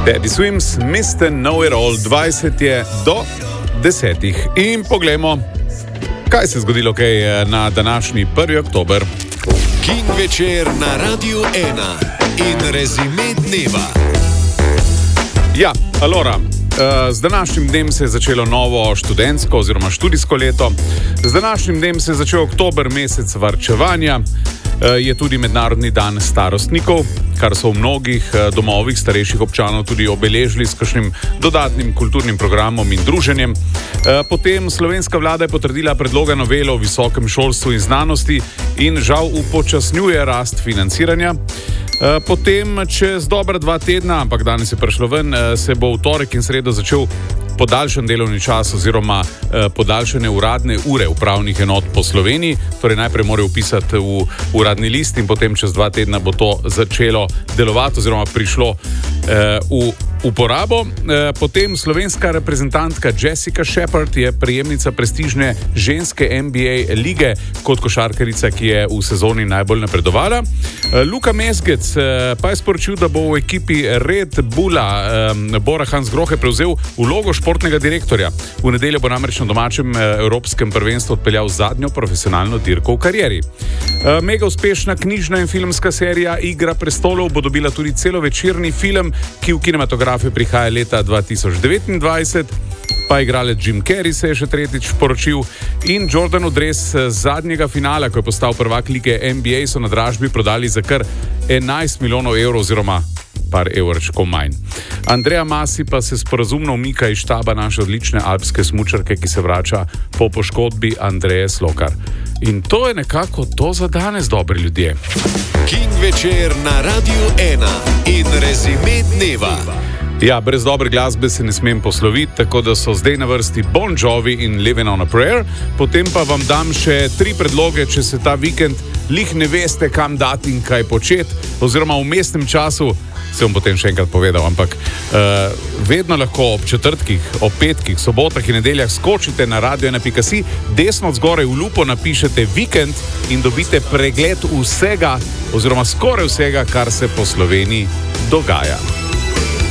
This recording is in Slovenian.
Teddy Swims, Mr. Know-It-All, 20 je do 10. In poglejmo, kaj se je zgodilo na današnji 1. oktober. King večer na Radiu 1 in rezime dneva. Ja, alora. Z današnjim dnem se je začelo novo študentsko oziroma študijsko leto. Z današnjim dnem se je začel oktober, mesec varčevanja. Je tudi mednarodni dan starostnikov, kar so v mnogih domovih starejših občanov tudi obeležili s kakšnim dodatnim kulturnim programom in druženjem. Potem slovenska vlada je potrdila predloga novele o visokem šolstvu in znanosti in žal upočasnjuje rast financiranja. Potem čez dobra 2 tedna, ampak danes je prišlo ven, se bo v torek in sredo začel podaljšan delovni čas oziroma podaljšane uradne ure upravnih enot po Sloveniji. Torej najprej morajo vpisati v uradni list in potem čez 2 tedna bo to začelo delovati oziroma prišlo v uporabo. Potem slovenska reprezentantka Jessica Shepard je prejemnica prestižne ženske NBA lige kot košarkarica, ki je v sezoni najbolj napredovala. Luka Mesgec pa je sporočil, da bo v ekipi Red Bulla Bora Hansgrohe prevzel vlogo športnega direktorja. V nedeljo bo namreč na domačem evropskem prvenstvu odpeljal zadnjo profesionalno dirko v karieri. Mega uspešna knjižna in filmska serija Igra prestolov bo dobila tudi celovečerni film, ki v kinematografiju prihaja leta 2029. Pa igralec Jim Carrey se je še tretjič poročil in Jordanu dres zadnjega finala, ko je postal prvak lige NBA, so na dražbi prodali za kar 11 milijonov evrov oziroma par evrčkov manj. Andreja Masi pa se sporazumno umika iz štaba naše odlične alpske smučarke, ki se vrača po poškodbi Andreje Slokar. In to je nekako to za danes, dobri ljudje. King večer na Radiu 1 in rezime dneva. Ja, brez dobre glasbe se ne smem posloviti, tako da so zdaj na vrsti Bon Jovi in Living on a Prayer. Potem pa vam dam še 3 predloge, če se ta vikend lih ne veste, kam dati in kaj početi, oziroma v mestnem času, se bom potem še enkrat povedal, ampak vedno lahko ob četrtkih, ob petkih, sobotah in nedeljah skočite na radio1.si, desno od zgoraj v lupo napišete vikend in dobite pregled vsega, oziroma skoraj vsega, kar se po Sloveniji dogaja.